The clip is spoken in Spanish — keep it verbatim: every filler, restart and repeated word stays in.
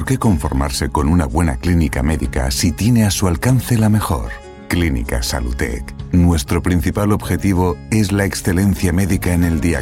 qué conformarse con una buena clínica médica si tiene a su alcance la mejor? Clínica Salutec. Nuestro principal objetivo es la excelencia médica en el diagnóstico